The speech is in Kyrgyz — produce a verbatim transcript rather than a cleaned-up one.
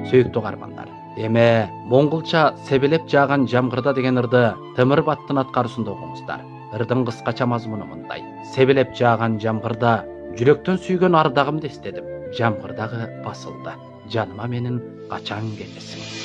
Сөйүктүү каармандар, эме монголча себелеп жааган жамгырда деген ырды Темир баттын аткаруусунда окуңуздар. Ырдын кыскача мазмуну мындай: себелеп жааган жамгырда жүрөктөн сүйгөн ардагымды эстедим. Жамгыр дагы басылды. Жаныма менин качан келесиң?